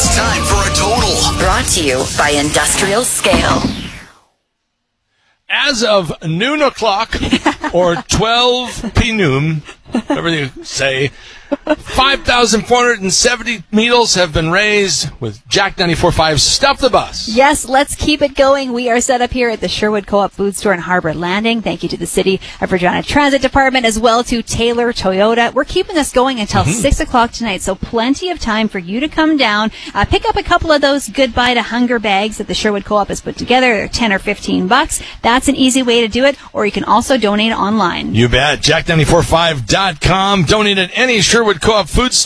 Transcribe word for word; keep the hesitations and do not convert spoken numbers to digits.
It's time for a total. Brought to you by Industrial Scale. As of noon o'clock, or twelve p.m., whatever you say, five thousand four hundred seventy needles have been raised with Jack ninety-four point five Stuff the Bus. Yes, let's keep it going. We are set up here at the Sherwood Co-op Food Store in Harbor Landing. Thank you to the City of Regina Transit Department, as well to Taylor Toyota. We're keeping this going until mm-hmm. six o'clock tonight, so plenty of time for you to come down, uh, pick up a couple of those Goodbye to Hunger bags that the Sherwood Co-op has put together. They're ten or fifteen bucks. That's an easy way to do it, or you can also donate online. You bet. Jack ninety-four point five dot com. Donate at any Sherwood Co-op food store.